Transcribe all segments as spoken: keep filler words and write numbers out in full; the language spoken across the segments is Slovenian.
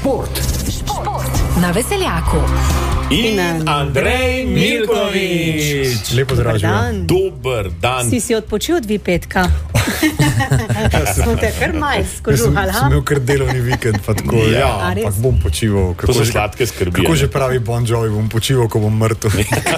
Šport. Šport na Veseljaku. In Andrej Milković. Lepo zdrav. Dober dan. Si si odpočil dvi petka? Smo te kar majs skožuhali, ha? Sem imel kar delovni vikend, pa tako, ja, ja ampak bom počival. To so sladke skrbi. Kako že pravi Bon Jovi, bom počival, ko bom mrtev.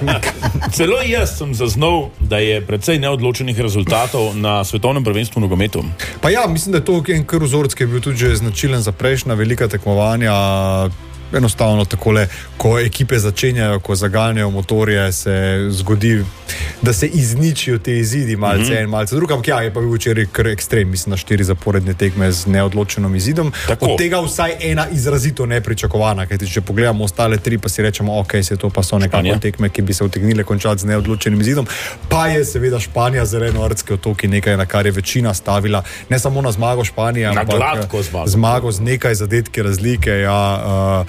Celo jaz sem zaznal, da je precej neodločenih rezultatov na svetovnem prvenstvu v nogometu. Pa ja, mislim, da je to en kar vzorec, ki je bil tudi že značilen za prejšnja velika tekmovanja. Enostavno takole, ko ekipe začenjajo, ko zaganjajo motorje, se zgodi, da se izničijo te izidi malce mm-hmm. en, malce drug, ampak ja, je pa bil včeraj kar ekstrem, mislim na štiri zaporedne tekme z neodločenim izidom. Tako. Od tega vsaj ena izrazito nepričakovana, kajti če pogledamo ostale tri, pa si rečemo, ok, se to pa so nekako Španija. Tekme, ki bi se utegnile končati z neodločenim izidom, pa je seveda Španija, Zelenoardski otoki, nekaj, na kar je večina stavila, ne samo na zmago Španije, ampak zmago. zmago z nekaj zadetki razlike, ja, uh,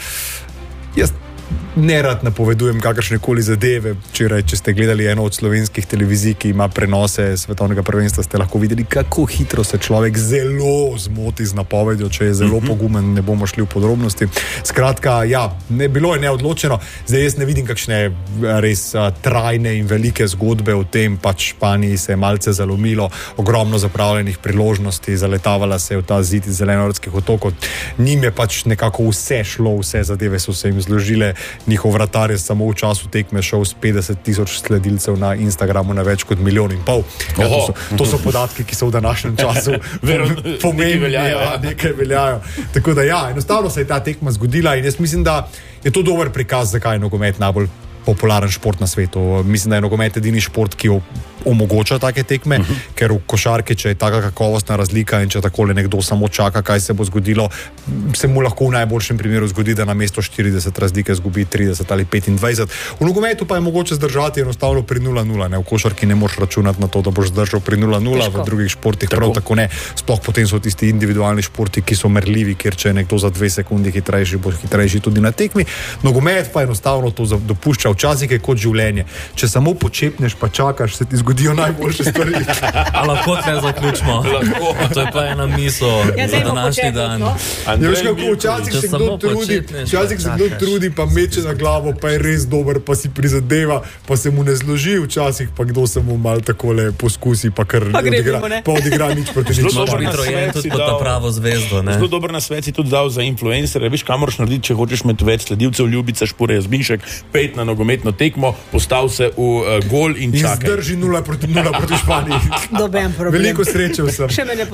jaz nerad napovedujem kakršnekoli zadeve. Včeraj, če ste gledali eno od slovenskih televizij, ki ima prenose svetovnega prvenstva, ste lahko videli, kako hitro se človek zelo zmoti z napovedjo, če je zelo mm-hmm. pogumen, ne bomo šli v podrobnosti. Skratka, ja, ne, bilo je neodločeno. Zdaj jaz ne vidim kakšne res a, trajne in velike zgodbe o tem, pač Španiji se je malce zalomilo, ogromno zapravljenih priložnosti, zaletavala se je v ta zid iz Zelenoardskih otokov. Njim je pač nekako vse šlo, vse zadeve so se jim zložile. Njihov vratar je samo v času tekme šel s petdeset tisoč sledilcev na Instagramu na več kot milijon in pol. Ja, to, so, to so podatki, ki so v današnjem času pomembni, ja, nekaj veljajo. Tako da ja, enostavno se je ta tekma zgodila in jaz mislim, da je to dober prikaz, zakaj je nogomet najbolj popularen šport na svetu. Mislim, da je nogomet edini šport, ki omogoča take tekme, uh-huh. ker v košarki, če je taka kakovostna razlika in če takole nekdo samo čaka, kaj se bo zgodilo, se mu lahko v najboljšem primeru zgodi, da na mesto štirideset razlike zgubi trideset ali petindvajset. V nogometu pa je mogoče zdržati enostavno pri nula nula. Ne? V košarki ne moreš računati na to, da boš zdržal pri nula nula, v drugih športih tako. Prav tako ne. Sploh potem so tisti individualni športi, ki so merljivi, ker če je nekdo za dve sekundi hitrejši, bo hitrejši tudi na tekmi. Nogomet pa enostavno to dopušča. Včasih je kot življenje. Če samo počepneš pa čakaš, se ti zgodijo najboljše stvari. A lahko tle zaključimo. To je pa ena misel ja, za današnji dan. No? Ja, veš kako, včasih se kdo trudi, včasih se kdo trudi, pa meče na glavo, pa je res dober, pa si prizadeva, pa se mu ne zloži, včasih pa kdo se mu mal takole poskusi, pa kar pa odigra, pa odigra nič proti nič. Zelo dober nasvet tudi pod ta pravo zvezdo. Ne? Zelo dober nasvet si tudi dal za influencerje. Veš, kaj moraš narediti, če hočeš imeti več sledilcev, Ljubica Špure Jazbinšek, pet na nogometno tekmo, postav se v uh, gol in čakaj. In zdrži nula proti nula proti Španiji. Doben problem. Veliko sreče vsem.